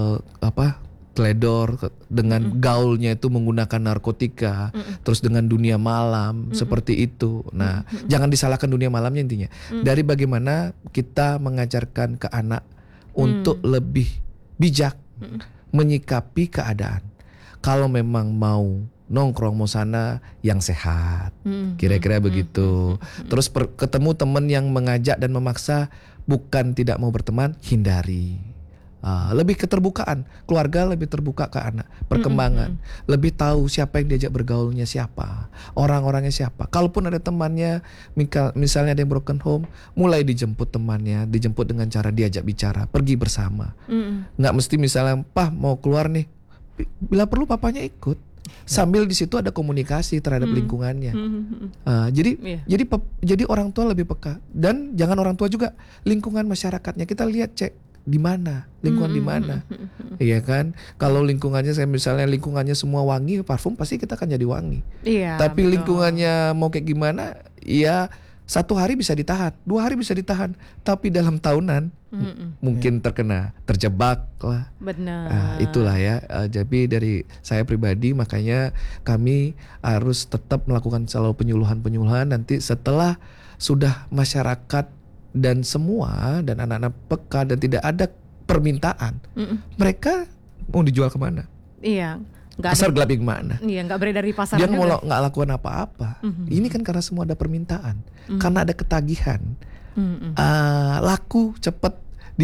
teledor dengan gaulnya itu menggunakan narkotika, terus dengan dunia malam seperti itu. Nah, jangan disalahkan dunia malamnya intinya. Dari bagaimana kita mengajarkan ke anak untuk lebih bijak menyikapi keadaan. Kalau memang mau nongkrong mau sana yang sehat, kira-kira begitu. Terus ketemu teman yang mengajak dan memaksa bukan tidak mau berteman, hindari. Lebih keterbukaan, keluarga lebih terbuka ke anak, perkembangan, lebih tahu siapa yang diajak bergaulnya siapa, orang-orangnya siapa. Kalaupun ada temannya, misalnya ada yang broken home, mulai dijemput temannya, dijemput dengan cara diajak bicara, pergi bersama. Nggak mesti misalnya, "Pah mau keluar nih," bila perlu papanya ikut. Sambil di situ ada komunikasi terhadap lingkungannya. Jadi orang tua lebih peka, dan jangan orang tua juga, lingkungan masyarakatnya kita lihat, cek di mana, lingkungan di mana, iya kan? Kalau lingkungannya misalnya lingkungannya semua wangi, parfum pasti kita akan jadi wangi. Iya. Tapi betul. lingkungannya mau kayak gimana, ya 1 hari bisa ditahan, 2 hari bisa ditahan, tapi dalam tahunan mungkin terjebak lah. Benar. Itulah ya. Jadi dari saya pribadi, makanya kami harus tetap melakukan selalu penyuluhan. Nanti setelah sudah masyarakat dan semua dan anak-anak peka dan tidak ada permintaan, mereka mau dijual kemana? Iya. Pasar gelap yang mana? Iya, nggak beredar di pasar. Dia nggak lakukan apa-apa. Ini kan karena semua ada permintaan, karena ada ketagihan. Laku cepat,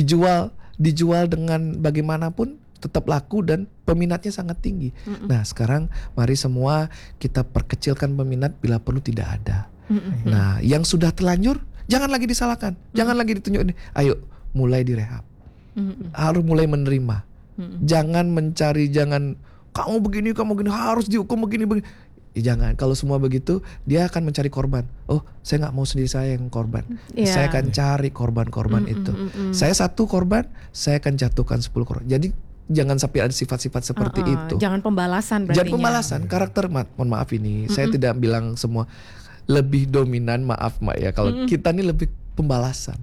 dijual dengan bagaimanapun tetap laku dan peminatnya sangat tinggi. Nah sekarang mari semua kita perkecilkan peminat bila perlu tidak ada. Nah yang sudah terlanjur jangan lagi disalahkan, jangan lagi ditunjukin. Ayo mulai direhab, harus mulai menerima. Jangan mencari, kamu begini harus dihukum begini. Jangan. Kalau semua begitu, dia akan mencari korban. Oh, saya nggak mau sendiri saya yang korban. Saya akan cari korban-korban itu. Saya 1 korban, saya akan jatuhkan 10 korban. Jadi jangan sampai ada sifat-sifat seperti itu. Jangan pembalasan berarti. Jangan pembalasan. Karakter, mohon maaf ini, saya tidak bilang semua lebih dominan, maaf Mak ya. Kalau kita nih lebih pembalasan.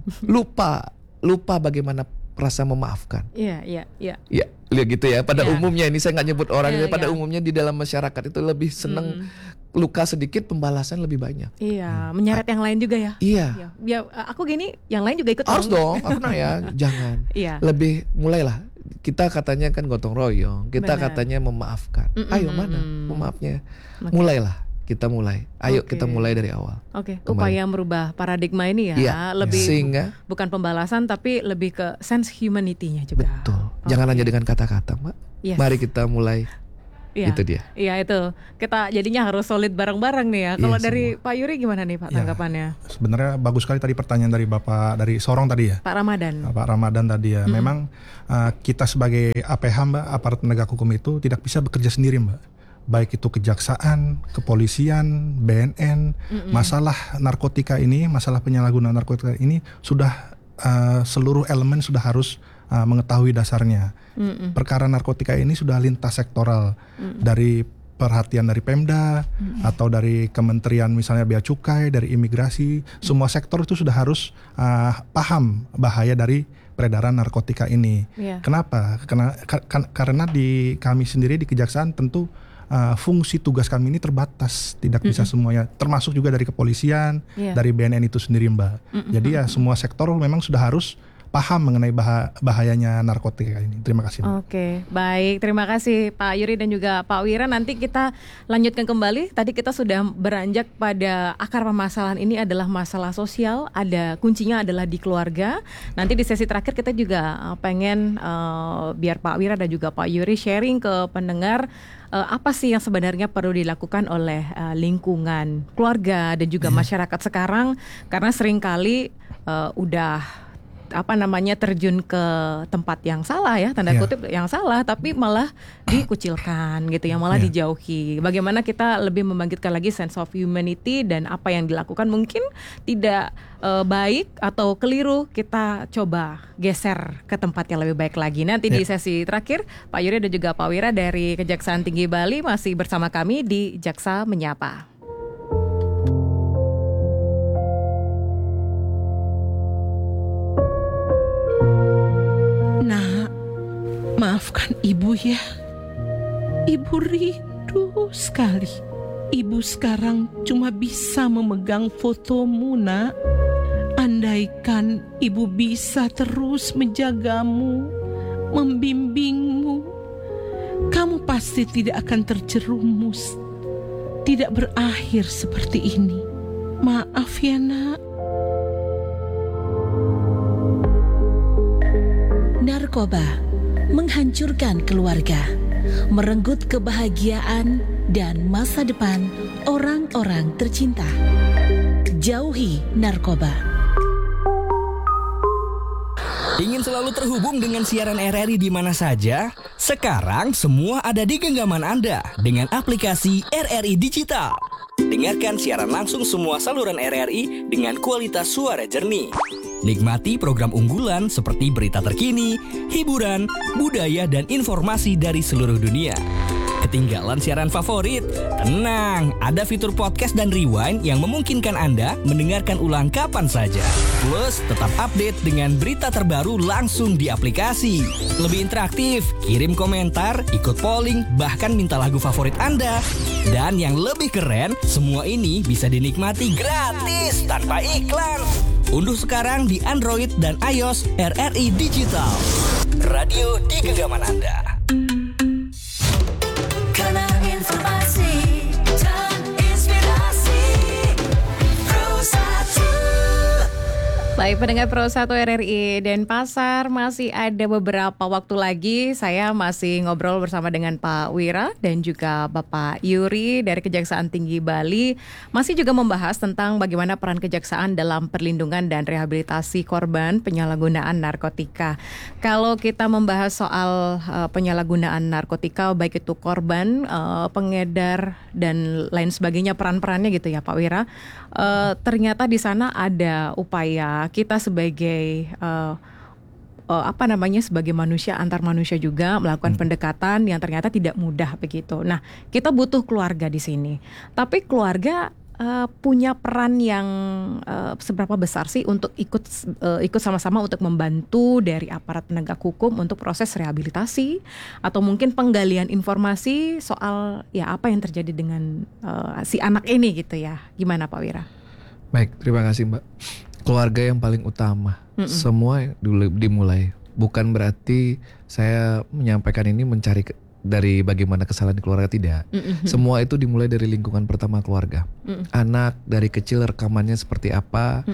Lupa bagaimana rasa memaafkan. Iya. Ya, lihat gitu ya. Pada umumnya ini saya nggak nyebut orang. Pada umumnya di dalam masyarakat itu lebih senang luka sedikit, pembalasan lebih banyak. Iya, menyeret yang lain juga ya. Iya. Ya, aku gini, yang lain juga ikut. Harus dong. Aku ya, jangan. Lebih mulailah. Kita katanya kan gotong royong. Kita katanya memaafkan. Ayo mana pemaafnya? Mulailah. Kita mulai. Ayo kita mulai dari awal. Upaya merubah paradigma ini ya, lebih sehingga bukan pembalasan tapi lebih ke sense humanity-nya juga. Betul. Jangan hanya dengan kata-kata, Mbak. Mari kita mulai. Itu dia. Iya itu. Kita jadinya harus solid bareng-bareng nih ya. Kalau dari Pak Yuri gimana nih Pak tanggapannya? Sebenarnya bagus sekali tadi pertanyaan dari Bapak dari Sorong tadi ya. Pak Ramadan. Pak Ramadan tadi ya. Memang kita sebagai APH Mbak, aparat penegak hukum itu tidak bisa bekerja sendiri Mbak. Baik itu kejaksaan, kepolisian, BNN, masalah narkotika ini, masalah penyalahgunaan narkotika ini sudah seluruh elemen sudah harus mengetahui dasarnya. Perkara narkotika ini sudah lintas sektoral, dari perhatian dari Pemda atau dari kementerian misalnya Bea Cukai, dari imigrasi, semua sektor itu sudah harus paham bahaya dari peredaran narkotika ini. Kenapa? Karena di kami sendiri di kejaksaan tentu fungsi tugas kami ini terbatas, tidak bisa semuanya, termasuk juga dari kepolisian, dari BNN itu sendiri Mbak. Jadi ya semua sektor memang sudah harus paham mengenai bahayanya narkotika ini. Terima kasih. Oke, baik. Terima kasih Pak Yuri dan juga Pak Wira. Nanti kita lanjutkan kembali. Tadi kita sudah beranjak pada akar permasalahan ini adalah masalah sosial. Ada kuncinya adalah di keluarga. Nanti di sesi terakhir kita juga pengen biar Pak Wira dan juga Pak Yuri sharing ke pendengar apa sih yang sebenarnya perlu dilakukan oleh lingkungan keluarga dan juga masyarakat sekarang, karena seringkali udah terjun ke tempat yang salah ya, tanda kutip yang salah, tapi malah dikucilkan gitu ya, malah dijauhi. Bagaimana kita lebih membangkitkan lagi sense of humanity, dan apa yang dilakukan mungkin tidak baik atau keliru, kita coba geser ke tempat yang lebih baik lagi. Nanti di sesi terakhir Pak Yuri dan juga Pak Wira dari Kejaksaan Tinggi Bali masih bersama kami di Jaksa Menyapa. Nak, maafkan ibu ya. Ibu rindu sekali. Ibu sekarang cuma bisa memegang fotomu, Nak. Andaikan ibu bisa terus menjagamu, membimbingmu, kamu pasti tidak akan terjerumus, tidak berakhir seperti ini. Maaf ya, Nak. Narkoba menghancurkan keluarga, merenggut kebahagiaan dan masa depan orang-orang tercinta. Jauhi narkoba. Ingin selalu terhubung dengan siaran RRI di mana saja? Sekarang semua ada di genggaman Anda dengan aplikasi RRI Digital. Dengarkan siaran langsung semua saluran RRI dengan kualitas suara jernih. Nikmati program unggulan seperti berita terkini, hiburan, budaya, dan informasi dari seluruh dunia. Ketinggalan siaran favorit? Tenang, ada fitur podcast dan rewind yang memungkinkan Anda mendengarkan ulang kapan saja. Plus, tetap update dengan berita terbaru langsung di aplikasi. Lebih interaktif, kirim komentar, ikut polling, bahkan minta lagu favorit Anda. Dan yang lebih keren, semua ini bisa dinikmati gratis tanpa iklan. Unduh sekarang di Android dan iOS RRI Digital. Radio di genggaman Anda. Kanal informasi dan inspirasi Pro 1. Baik, pendengar Pro 1 RRI Denpasar, masih ada beberapa waktu lagi saya masih ngobrol bersama dengan Pak Wira dan juga Bapak Yuri dari Kejaksaan Tinggi Bali, masih juga membahas tentang bagaimana peran kejaksaan dalam perlindungan dan rehabilitasi korban penyalahgunaan narkotika. Kalau kita membahas soal penyalahgunaan narkotika, baik itu korban, pengedar dan lain sebagainya, peran-perannya gitu ya Pak Wira, ternyata di sana ada upaya kita sebagai sebagai manusia, antar manusia juga melakukan pendekatan yang ternyata tidak mudah begitu. Nah, kita butuh keluarga di sini. Tapi keluarga punya peran yang seberapa besar sih untuk ikut sama-sama untuk membantu dari aparat penegak hukum untuk proses rehabilitasi atau mungkin penggalian informasi soal ya apa yang terjadi dengan si anak ini gitu ya. Gimana Pak Wira? Baik, terima kasih Mbak. Keluarga yang paling utama. Semua dulu dimulai. Bukan berarti saya menyampaikan ini mencari dari bagaimana kesalahan di keluarga, tidak. Semua itu dimulai dari lingkungan pertama, keluarga. Anak dari kecil rekamannya seperti apa,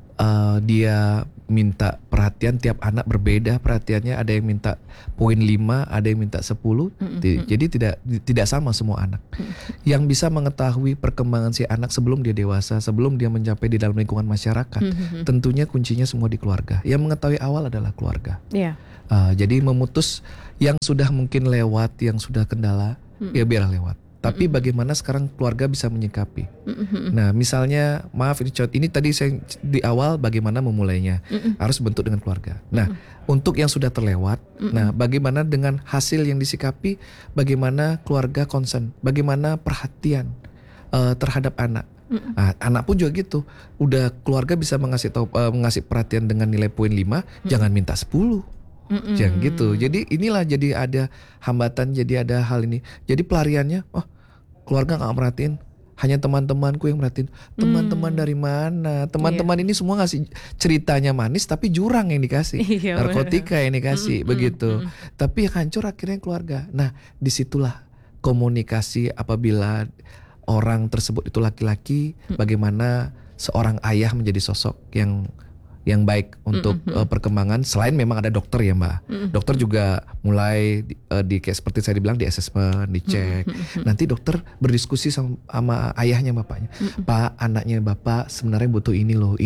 dia minta perhatian, tiap anak berbeda perhatiannya, ada yang minta poin 5, ada yang minta 10. Jadi tidak sama semua anak. Yang bisa mengetahui perkembangan si anak sebelum dia dewasa, sebelum dia mencapai di dalam lingkungan masyarakat, tentunya kuncinya semua di keluarga. Yang mengetahui awal adalah keluarga. Jadi memutus yang sudah mungkin lewat, yang sudah kendala, ya biarlah lewat. Tapi bagaimana sekarang keluarga bisa menyikapi. Nah misalnya, maaf ini tadi saya di awal bagaimana memulainya, harus bentuk dengan keluarga. Nah untuk yang sudah terlewat, nah bagaimana dengan hasil yang disikapi, bagaimana keluarga concern, bagaimana perhatian terhadap anak. Nah, anak pun juga gitu, udah keluarga bisa mengasih perhatian dengan nilai poin 5, jangan minta 10. Jangan gitu. Jadi inilah jadi ada hambatan, jadi ada hal ini. Jadi pelariannya, keluarga nggak merhatiin, hanya teman-temanku yang merhatiin. Teman-teman dari mana? Teman-teman ini semua ngasih ceritanya manis, tapi jurang yang dikasih, narkotika yang dikasih, begitu. Tapi hancur akhirnya keluarga. Nah, disitulah komunikasi apabila orang tersebut itu laki-laki, bagaimana seorang ayah menjadi sosok yang baik untuk perkembangan. Selain memang ada dokter ya Mbak, dokter juga mulai di kayak seperti saya dibilang, di assessment, dicek. Nanti dokter berdiskusi sama ayahnya, bapaknya. Pak, anaknya bapak sebenarnya butuh ini loh.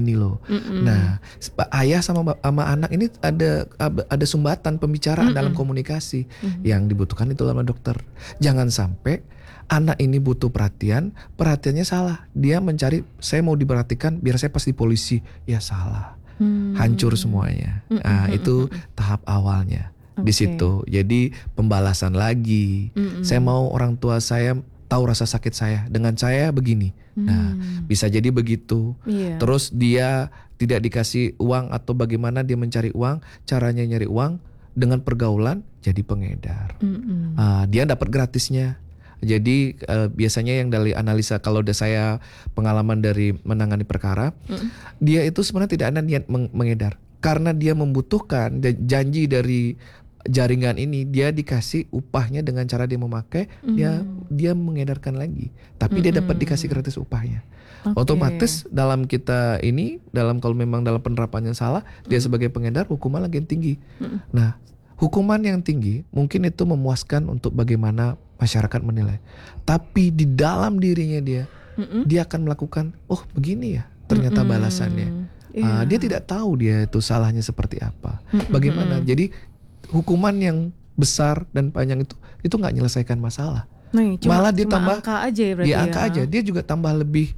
Nah, ayah sama anak ini ada sumbatan pembicaraan dalam komunikasi. Yang dibutuhkan itu sama dokter. Jangan sampai anak ini butuh perhatiannya salah. Dia mencari, saya mau diperhatikan biar saya pas di polisi. Ya salah, hancur semuanya. Nah itu tahap awalnya di situ. Jadi pembalasan lagi. Saya mau orang tua saya tahu rasa sakit saya, dengan saya begini. Nah bisa jadi begitu. Terus dia tidak dikasih uang atau bagaimana dia mencari uang, caranya nyari uang dengan pergaulan, jadi pengedar. Dia dapat gratisnya. Jadi biasanya yang dari analisa, kalau udah saya pengalaman dari menangani perkara, dia itu sebenarnya tidak ada niat mengedar. Karena dia membutuhkan janji dari jaringan ini, dia dikasih upahnya dengan cara dia memakai, dia mengedarkan lagi. Tapi dia dapat dikasih gratis upahnya. Otomatis dalam kita ini, kalau memang dalam penerapannya salah, dia sebagai pengedar hukuman lagi tinggi. Nah, hukuman yang tinggi mungkin itu memuaskan untuk bagaimana masyarakat menilai. Tapi di dalam dirinya dia akan melakukan, oh begini ya ternyata balasannya. Dia tidak tahu dia itu salahnya seperti apa. Bagaimana? Jadi hukuman yang besar dan panjang itu nggak menyelesaikan masalah. Malah dia tambah angka aja ya berarti. Dia angka aja, dia juga tambah lebih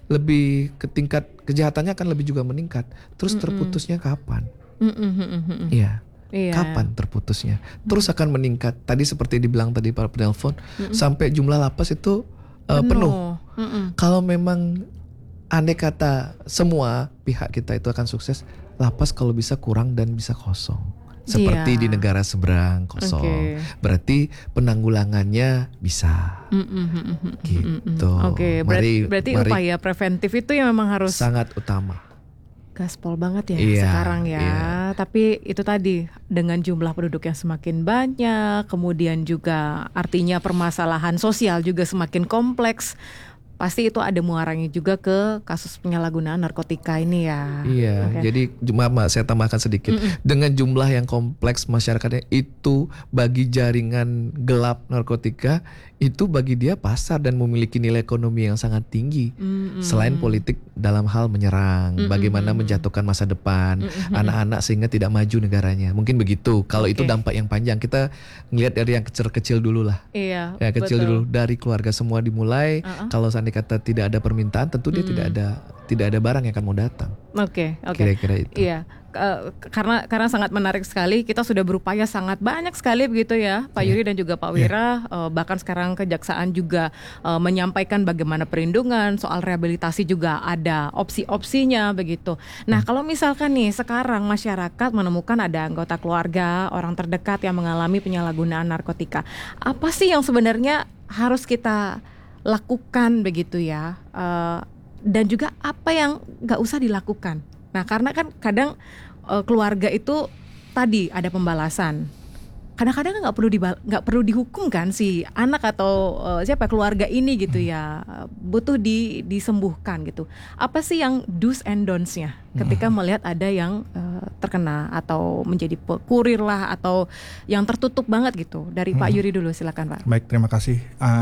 ke tingkat kejahatannya akan lebih juga meningkat. Terus terputusnya kapan? Iya. Kapan terputusnya? Terus akan meningkat. Tadi seperti dibilang tadi para penelpon, sampai jumlah lapas itu penuh. Kalau memang andai kata semua pihak kita itu akan sukses, lapas kalau bisa kurang dan bisa kosong. Seperti di negara seberang kosong. Berarti penanggulangannya bisa. Gitu. Berarti upaya preventif itu yang memang harus sangat utama. Gaspol banget ya sekarang ya. Tapi itu tadi dengan jumlah penduduk yang semakin banyak, kemudian juga artinya permasalahan sosial juga semakin kompleks. Pasti itu ada muaranya juga ke kasus penyalahgunaan narkotika ini ya. Iya, jadi saya tambahkan sedikit. Dengan jumlah yang kompleks masyarakatnya itu, bagi jaringan gelap narkotika itu bagi dia pasar dan memiliki nilai ekonomi yang sangat tinggi. Selain politik dalam hal menyerang, bagaimana menjatuhkan masa depan anak-anak sehingga tidak maju negaranya. Mungkin begitu. Kalau itu dampak yang panjang, kita ngelihat dari yang kecil-kecil dulu lah. Iya, ya kecil dulu, dari keluarga semua dimulai. Kalau seandainya kata tidak ada permintaan, tentu dia tidak ada barang yang akan mau datang. Oke. Kira-kira itu. Iya. Karena sangat menarik sekali, kita sudah berupaya sangat banyak sekali begitu ya Pak Yuri dan juga Pak Wira, bahkan sekarang kejaksaan juga menyampaikan bagaimana perlindungan, soal rehabilitasi juga ada opsi-opsinya begitu. Nah kalau misalkan nih sekarang masyarakat menemukan ada anggota keluarga, orang terdekat yang mengalami penyalahgunaan narkotika, apa sih yang sebenarnya harus kita lakukan begitu ya, dan juga apa yang nggak usah dilakukan? Nah karena kan kadang keluarga itu tadi ada pembalasan. Kadang-kadang nggak perlu dihukum kan si anak atau keluarga ini gitu ya, butuh disembuhkan gitu. Apa sih yang do's and don'ts-nya ketika melihat ada yang terkena atau menjadi kurir lah atau yang tertutup banget gitu? Dari Pak Yuri dulu, silakan Pak. Baik, terima kasih.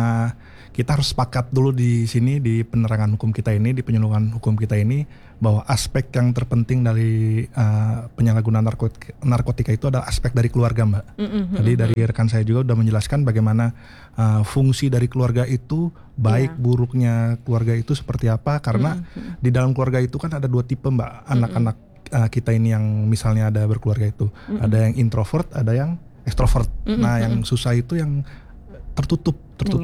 Kita harus sepakat dulu di sini, di penerangan hukum kita ini, di penyuluhan hukum kita ini, bahwa aspek yang terpenting dari penyalahgunaan narkotika itu adalah aspek dari keluarga, Mbak. Tadi dari rekan saya juga sudah menjelaskan bagaimana fungsi dari keluarga itu, baik buruknya keluarga itu seperti apa, karena di dalam keluarga itu kan ada dua tipe, Mbak, anak-anak kita ini yang misalnya ada berkeluarga itu, ada yang introvert, ada yang extrovert. Nah, yang susah itu yang tertutup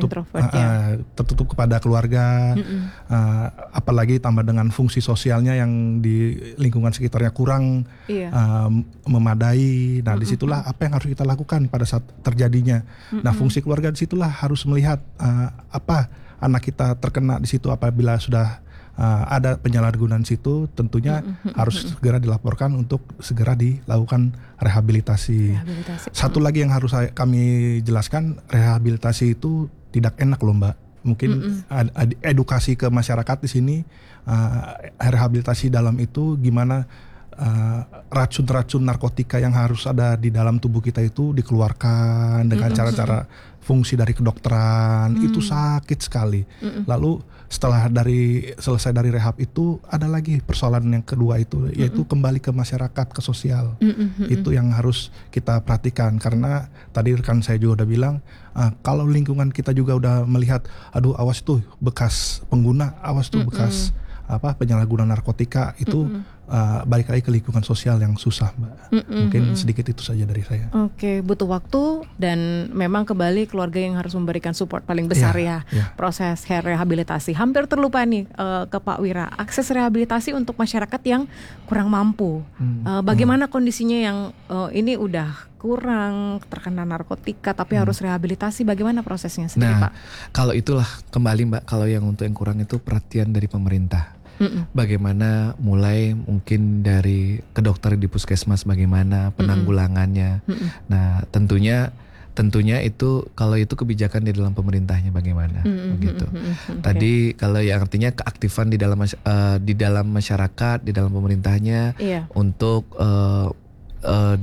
kepada keluarga, apalagi tambah dengan fungsi sosialnya yang di lingkungan sekitarnya kurang memadai. Nah, disitulah apa yang harus kita lakukan pada saat terjadinya. Nah, fungsi keluarga disitulah harus melihat apa anak kita terkena di situ. Apabila sudah ada penyalahgunaan situ, tentunya harus segera dilaporkan untuk segera dilakukan rehabilitasi. Satu lagi yang harus kami jelaskan, rehabilitasi itu tidak enak loh, Mbak. Mungkin edukasi ke masyarakat di sini, rehabilitasi dalam itu gimana racun-racun narkotika yang harus ada di dalam tubuh kita itu dikeluarkan dengan cara-cara fungsi dari kedokteran. Itu sakit sekali. Lalu setelah selesai dari rehab itu ada lagi persoalan yang kedua itu, yaitu kembali ke masyarakat, ke sosial. Itu yang harus kita perhatikan, karena tadi rekan saya juga udah bilang, kalau lingkungan kita juga udah melihat, aduh awas tuh bekas pengguna, awas tuh bekas penyalahgunaan narkotika, itu balik lagi ke lingkungan sosial yang susah, Mbak. Mungkin sedikit itu saja dari saya. Oke, butuh waktu dan memang kembali keluarga yang harus memberikan support paling besar proses rehabilitasi. Hampir terlupa nih ke Pak Wira, akses rehabilitasi untuk masyarakat yang kurang mampu. Bagaimana kondisinya yang ini udah kurang terkena narkotika tapi harus rehabilitasi, bagaimana prosesnya sendiri, Pak? Kalau itulah kembali, Mbak, kalau yang untuk yang kurang itu perhatian dari pemerintah. Bagaimana mulai mungkin dari ke dokter di puskesmas, bagaimana penanggulangannya. Nah, tentunya itu kalau itu kebijakan di dalam pemerintahnya bagaimana begitu. Tadi kalau yang artinya keaktifan di dalam masyarakat, di dalam pemerintahnya untuk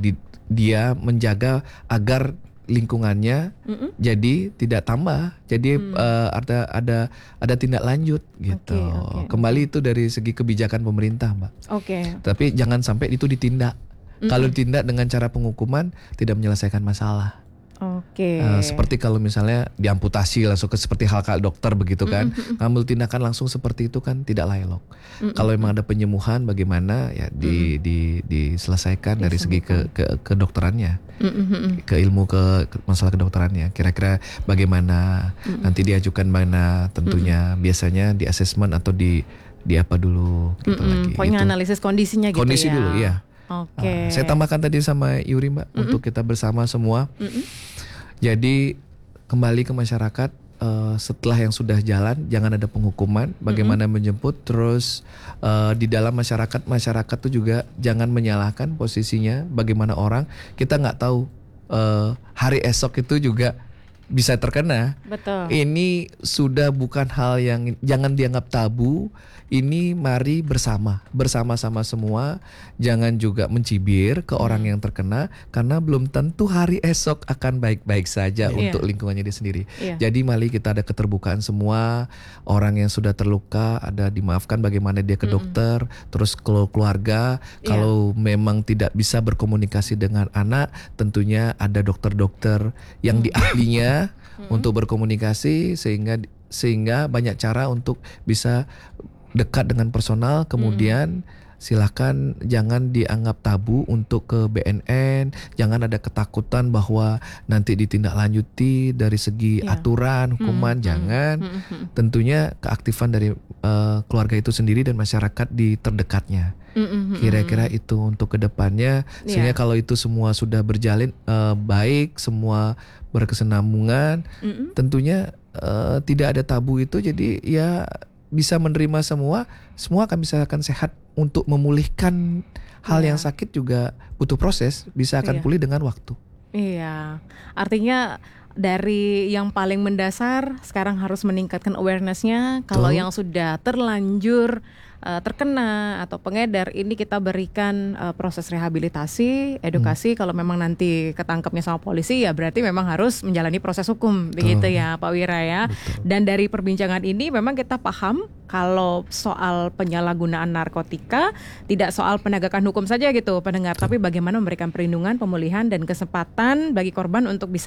dia menjaga agar lingkungannya jadi tidak tambah, jadi ada tindak lanjut gitu. Kembali itu dari segi kebijakan pemerintah, Mbak. Tapi jangan sampai itu ditindak. Kalau ditindak dengan cara penghukuman tidak menyelesaikan masalah. Seperti kalau misalnya diamputasi langsung seperti hal dokter begitu kan, ngambil tindakan langsung seperti itu kan tidak layak. Kalau memang ada penyembuhan bagaimana ya diselesaikan dari segi kedokterannya, ke ilmu ke masalah kedokterannya. Kira-kira bagaimana nanti diajukan mana tentunya biasanya di asesmen atau di apa dulu gitu lagi. Pokoknya analisis kondisinya gitu kondisi ya. Dulu ya. Saya tambahkan tadi sama Yuri, Mbak, untuk kita bersama semua. Jadi kembali ke masyarakat, setelah yang sudah jalan jangan ada penghukuman, bagaimana menjemput. Terus di dalam masyarakat tuh juga jangan menyalahkan posisinya, bagaimana orang kita nggak tahu hari esok itu juga bisa terkena. Betul. Ini sudah bukan hal yang jangan dianggap tabu. Ini mari bersama-sama semua, jangan juga mencibir ke orang yang terkena, karena belum tentu hari esok akan baik-baik saja untuk lingkungannya dia sendiri. Jadi mari kita ada keterbukaan semua, orang yang sudah terluka ada dimaafkan bagaimana dia ke dokter, terus keluarga kalau memang tidak bisa berkomunikasi dengan anak, tentunya ada dokter-dokter yang diahlinya untuk berkomunikasi sehingga banyak cara untuk bisa dekat dengan personal. Kemudian silakan jangan dianggap tabu untuk ke BNN, jangan ada ketakutan bahwa nanti ditindaklanjuti dari segi aturan, hukuman, jangan. Tentunya keaktifan dari keluarga itu sendiri dan masyarakat di terdekatnya. Kira-kira itu untuk kedepannya, sehingga kalau itu semua sudah berjalan baik, semua berkesinambungan, tentunya tidak ada tabu itu, jadi ya bisa menerima semua akan sehat. Untuk memulihkan hal yang sakit juga butuh proses, bisa akan pulih dengan waktu. Iya, artinya dari yang paling mendasar sekarang harus meningkatkan awareness-nya. Kalau yang sudah terlanjur terkena atau pengedar, ini kita berikan proses rehabilitasi, edukasi. Kalau memang nanti ketangkepnya sama polisi, ya berarti memang harus menjalani proses hukum. Begitu ya Pak Wira ya. Dan dari perbincangan ini memang kita paham kalau soal penyalahgunaan narkotika tidak soal penegakan hukum saja gitu pendengar, tapi bagaimana memberikan perlindungan, pemulihan dan kesempatan bagi korban untuk bisa